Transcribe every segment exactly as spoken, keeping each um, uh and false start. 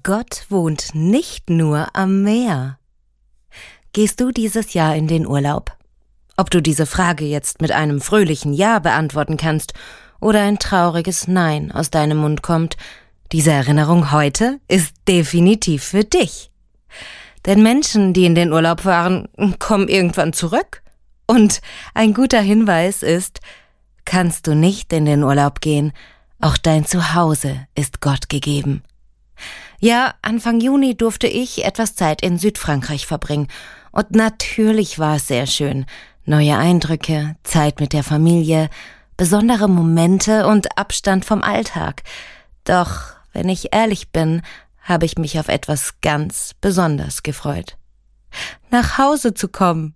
Gott wohnt nicht nur am Meer. Gehst du dieses Jahr in den Urlaub? Ob du diese Frage jetzt mit einem fröhlichen Ja beantworten kannst oder ein trauriges Nein aus deinem Mund kommt, diese Erinnerung heute ist definitiv für dich. Denn Menschen, die in den Urlaub fahren, kommen irgendwann zurück. Und ein guter Hinweis ist, kannst du nicht in den Urlaub gehen, auch dein Zuhause ist Gott gegeben. Ja, Anfang Juni durfte ich etwas Zeit in Südfrankreich verbringen. Und natürlich war es sehr schön. Neue Eindrücke, Zeit mit der Familie, besondere Momente und Abstand vom Alltag. Doch, wenn ich ehrlich bin, habe ich mich auf etwas ganz besonders gefreut. Nach Hause zu kommen.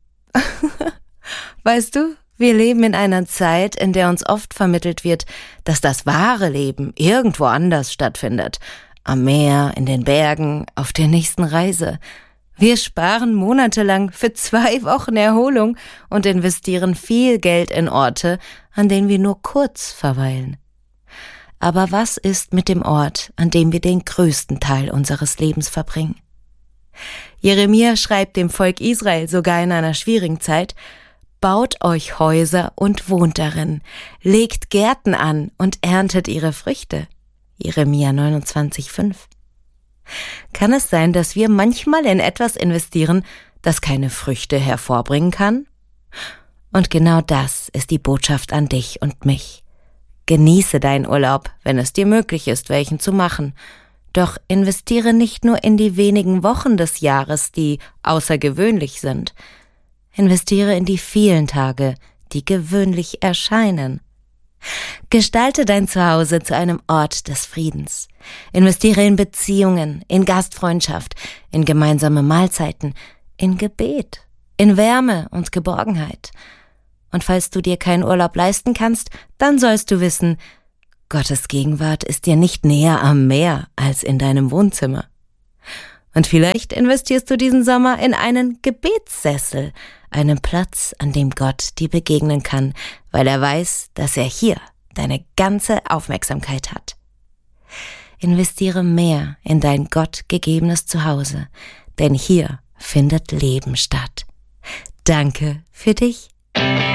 Weißt du, wir leben in einer Zeit, in der uns oft vermittelt wird, dass das wahre Leben irgendwo anders stattfindet. Am Meer, in den Bergen, auf der nächsten Reise. Wir sparen monatelang für zwei Wochen Erholung und investieren viel Geld in Orte, an denen wir nur kurz verweilen. Aber was ist mit dem Ort, an dem wir den größten Teil unseres Lebens verbringen? Jeremia schreibt dem Volk Israel sogar in einer schwierigen Zeit: Baut euch Häuser und wohnt darin, legt Gärten an und erntet ihre Früchte. Jeremia neunundzwanzig fünf. Kann es sein, dass wir manchmal in etwas investieren, das keine Früchte hervorbringen kann? Und genau das ist die Botschaft an dich und mich. Genieße deinen Urlaub, wenn es dir möglich ist, welchen zu machen. Doch investiere nicht nur in die wenigen Wochen des Jahres, die außergewöhnlich sind. Investiere in die vielen Tage, die gewöhnlich erscheinen. Gestalte dein Zuhause zu einem Ort des Friedens. Investiere in Beziehungen, in Gastfreundschaft, in gemeinsame Mahlzeiten, in Gebet, in Wärme und Geborgenheit. Und falls du dir keinen Urlaub leisten kannst, dann sollst du wissen, Gottes Gegenwart ist dir nicht näher am Meer als in deinem Wohnzimmer. Und vielleicht investierst du diesen Sommer in einen Gebetssessel, einen Platz, an dem Gott dir begegnen kann, weil er weiß, dass er hier deine ganze Aufmerksamkeit hat. Investiere mehr in dein Gott gegebenes Zuhause, denn hier findet Leben statt. Danke für dich.